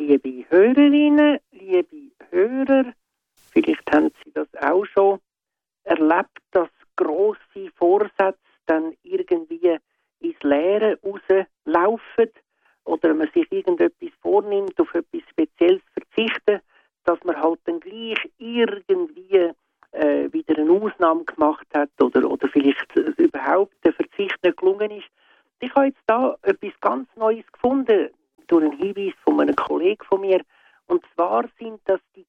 Liebe Hörerinnen, liebe Hörer, vielleicht haben Sie das auch schon erlebt, dass grosse Vorsätze dann irgendwie ins Leere rauslaufen oder man sich irgendetwas vornimmt, auf etwas Spezielles verzichten, dass man halt dann gleich irgendwie wieder eine Ausnahme gemacht hat oder vielleicht überhaupt der Verzicht nicht gelungen ist. Ich habe jetzt da etwas ganz Neues gefunden, durch einen Hinweis von einem Kollegen von mir. Und zwar sind das die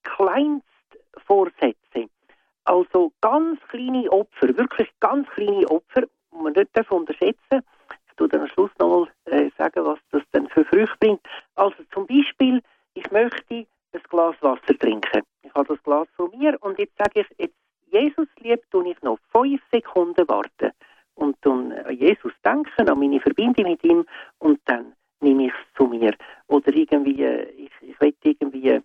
Kleinstvorsätze. Also ganz kleine Opfer, wirklich ganz kleine Opfer, die man nicht unterschätzen darf. Ich tue dann am Schluss nochmal sagen, was das dann für Früchte bringt. Also zum Beispiel, ich möchte ein Glas Wasser trinken. Ich habe das Glas von mir und jetzt sage ich, jetzt Jesus liebt, tue ich noch 5 Sekunden warten und dann an Jesus denken, an meine Verbindung mit ihm und dann nehme ich es zu mir. Oder irgendwie, ich will irgendwie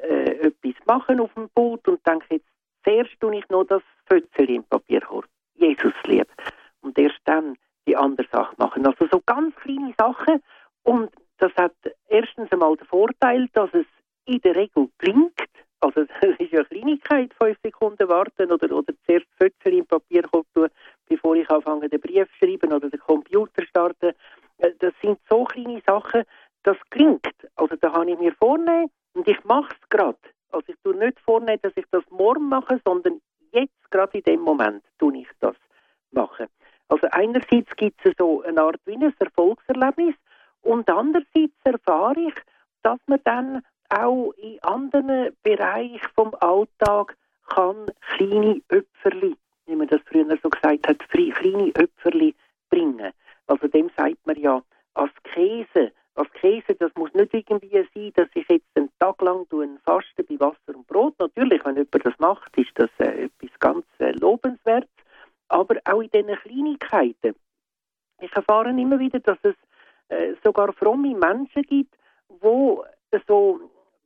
etwas machen auf dem Boot und denke jetzt, zuerst tue ich noch das Fötzchen im Papierkorb. Jesus lieb. Und erst dann die andere Sache machen. Also so ganz kleine Sachen. Und das hat erstens einmal den Vorteil, dass es in der Regel klingt. Also das ist ja eine Kleinigkeit, 5 Sekunden warten oder zuerst Fötzchen im Papierkorb tun, bevor ich anfange, den Brief zu schreiben oder den Computer starten. Das sind so kleine Sachen, das klingt. Also da habe ich mir vornehmen und ich mache es gerade. Also ich tue nicht vornehmen, dass ich das morgen mache, sondern jetzt, gerade in dem Moment, tue ich das machen. Also einerseits gibt es so eine Art wie ein Erfolgserlebnis und andererseits erfahre ich, dass man dann auch in anderen Bereichen vom Alltag kann kleine Öpferli, wie man das früher so gesagt hat, kleine Öpferli bringen. Also dem sagt man ja Askese. Askese, das muss nicht irgendwie sein, dass ich jetzt einen Tag lang faste bei Wasser und Brot. Natürlich, wenn jemand das macht, ist das etwas ganz lobenswertes. Aber auch in diesen Kleinigkeiten. Ich erfahre immer wieder, dass es sogar fromme Menschen gibt, die so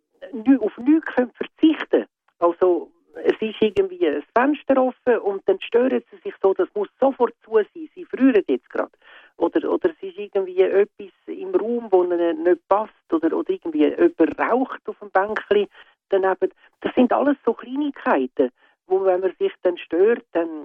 auf nichts verzichten können. Also es ist irgendwie ein Fenster offen und dann stören sie sich so, das muss sofort zu sein, sie frieren jetzt gerade. Oder es ist irgendwie etwas im Raum, wo ihnen nicht passt oder irgendwie jemand raucht auf dem Bänkchen daneben. Das sind alles so Kleinigkeiten, wo wenn man sich dann stört, dann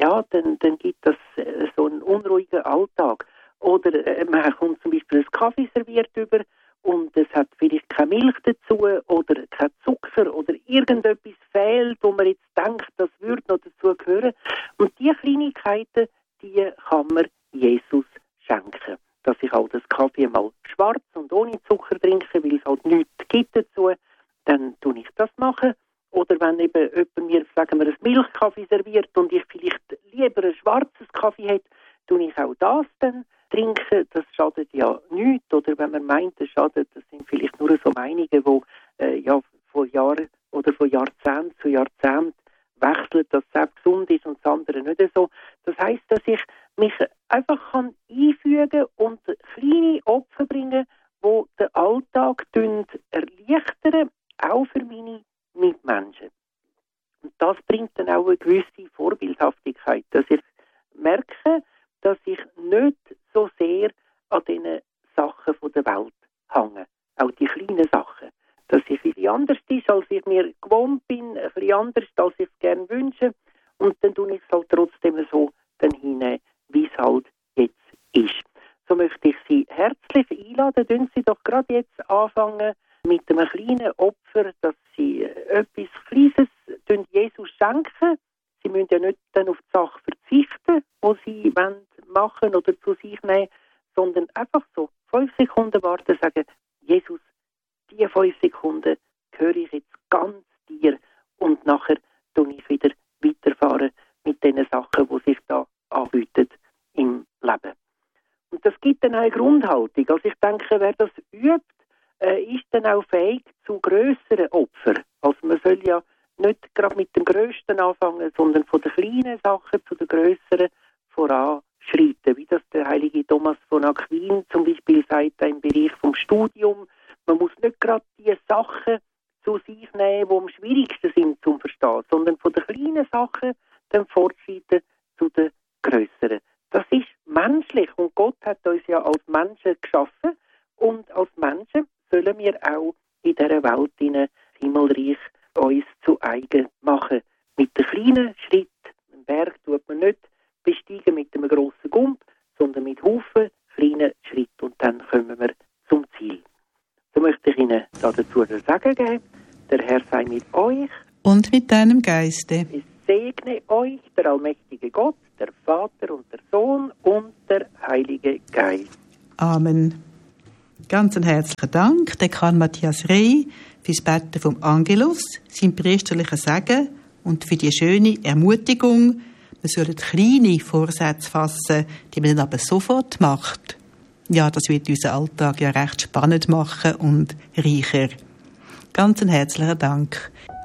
gibt das so einen unruhigen Alltag. Oder man kommt zum Beispiel einen Kaffee serviert über und es hat vielleicht keine Milch dazu oder kein Zucker oder irgendetwas fehlt, wo man jetzt denkt, das würde noch dazu gehören. Und diese Kleinigkeiten, die kann man Jesus schenken. Dass ich halt das Kaffee mal schwarz und ohne Zucker trinke, weil es halt nichts gibt dazu, dann tue ich das machen. Oder wenn eben jemand mir, sagen wir, ein Milchkaffee serviert und ich vielleicht lieber ein schwarzes Kaffee hätte, tue ich auch das dann trinken. Das schadet ja nichts. Oder wenn man meint, es schadet, das sind vielleicht nur so Meinungen, die von Jahren oder von Jahrzehnt zu Jahrzehnt wechseln, dass es selbst gesund ist und das andere nicht so. Das heisst, dass ich mich einfach kann einfügen und kleine Opfer bringen, die den Alltag erleichtern, auch für meine Mitmenschen. Und das bringt dann auch eine gewisse Vorbildhaftigkeit, dass ich merke, dass ich nicht so sehr an diesen Sachen von der Welt hänge. Auch die kleinen Sachen. Dass ich ein bisschen anders ist, als ich mir gewohnt bin, ein bisschen anders, als ich es gerne wünsche. Und dann tue ich es halt trotzdem so dann hinein, wie es halt jetzt ist. So möchte ich Sie herzlich einladen. Tun Sie doch gerade jetzt anfangen mit einem kleinen Opfer, dass Sie etwas Kleines Jesus schenken. Sie müssen ja nicht dann auf die Sache verzichten, die Sie machen oder zu sich nehmen, sondern einfach so 5 Sekunden warten, sagen, Jesus, die 5 Sekunden gehöre ich jetzt ganz dir und nachher tue ich wieder weiterfahren mit den Sachen, die sich da anbieten im Leben. Und das gibt dann eine Grundhaltung. Also ich denke, wer das übt, ist dann auch fähig zu grösseren Opfern. Also man soll ja nicht gerade mit dem Grössten anfangen, sondern von den kleinen Sachen zu den grösseren voranschreiten. Wie das der heilige Thomas von Aquin zum Beispiel sagt im Bereich vom Studium. Man muss nicht gerade die Sachen zu sich nehmen, die am schwierigsten sind zum Verstehen, sondern von den kleinen Sachen dann fortschreiten zu den grösseren. Das ist menschlich und Gott hat uns ja als Menschen geschaffen und als Menschen sollen wir auch in dieser Welt das Himmelreich uns zu eigen machen. Mit den kleinen Schritten. Einen Berg tut man nicht besteigen mit einem grossen Gump, sondern mit Haufen kleinen Schritten. Und dann kommen wir zum Ziel. So möchte ich Ihnen dazu sagen geben, der Herr sei mit euch. Und mit deinem Geiste. Es segne euch der allmächtige Gott, der Vater und der Sohn und der Heilige Geist. Amen. Ganz einen herzlichen Dank, Dekan Matthias Rey, fürs Beten vom Angelus, sein priesterlicher Segen und für die schöne Ermutigung, wir sollen kleine Vorsätze fassen, die man dann aber sofort macht. Ja, das wird unseren Alltag ja recht spannend machen und reicher. Ganz einen herzlichen Dank.